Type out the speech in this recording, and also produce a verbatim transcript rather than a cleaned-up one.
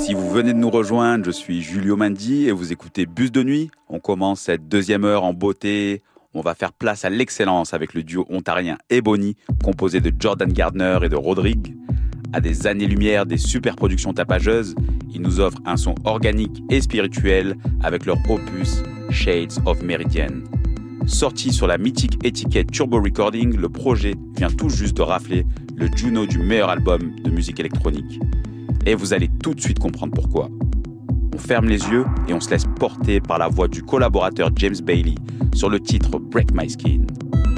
Si vous venez de nous rejoindre, je suis Julio Mandi et vous écoutez Bus de Nuit. On commence cette deuxième heure en beauté. On va faire place à l'excellence avec le duo ontarien Ebony, composé de Jordan Gardner et de Rodrigue. À des années-lumière des super productions tapageuses, ils nous offrent un son organique et spirituel avec leur opus Shades of Meridian. Sorti sur la mythique étiquette Turbo Recording, le projet vient tout juste de rafler le Juno du meilleur album de musique électronique. Et vous allez tout de suite comprendre pourquoi. On ferme les yeux et on se laisse porter par la voix du collaborateur James Bailey sur le titre Break My Skin.